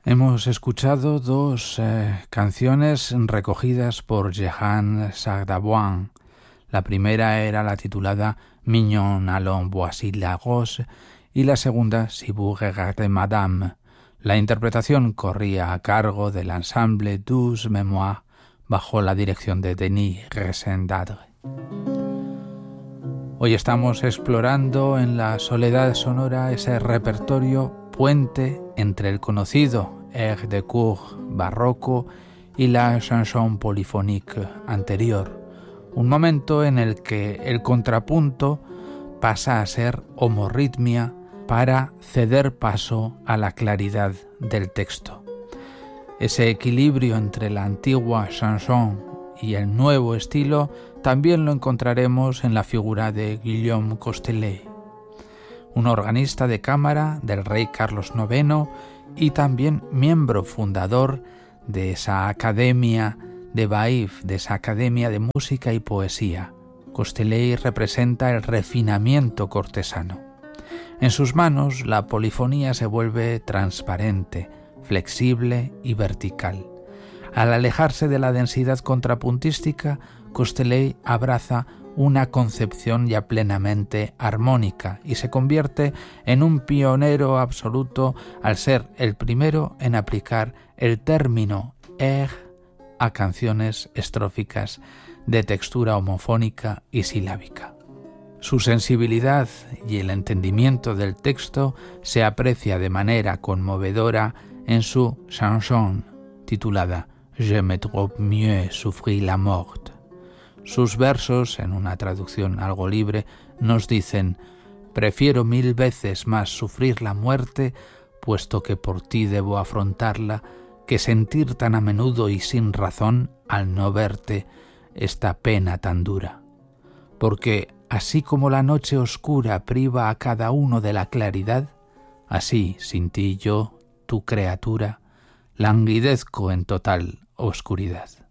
Hemos escuchado dos canciones recogidas por Jehan Sardavoine. La primera era la titulada Mignon allons voici la rose y la segunda Si vous regardez madame. La interpretación corría a cargo del ensemble Douze Mémoires bajo la dirección de Denis Resendadre. Hoy estamos explorando en la soledad sonora ese repertorio puente entre el conocido air de cour barroco y la chanson polyphonique anterior, un momento en el que el contrapunto pasa a ser homorritmia para ceder paso a la claridad del texto. Ese equilibrio entre la antigua chanson y el nuevo estilo también lo encontraremos en la figura de Guillaume Costellet, un organista de cámara del rey Carlos IX y también miembro fundador de esa academia de Baïf, de esa academia de música y poesía. Costellet representa el refinamiento cortesano. En sus manos la polifonía se vuelve transparente, flexible y vertical. Al alejarse de la densidad contrapuntística, Costellet abraza una concepción ya plenamente armónica y se convierte en un pionero absoluto al ser el primero en aplicar el término air a canciones estróficas de textura homofónica y silábica. Su sensibilidad y el entendimiento del texto se aprecia de manera conmovedora en su chanson titulada «Je trouve mieux souffrir la mort». Sus versos, en una traducción algo libre, nos dicen: «Prefiero 1000 veces más sufrir la muerte, puesto que por ti debo afrontarla, que sentir tan a menudo y sin razón, al no verte, esta pena tan dura. Porque así como la noche oscura priva a cada uno de la claridad, así, sin ti yo, tu criatura, languidezco en total oscuridad».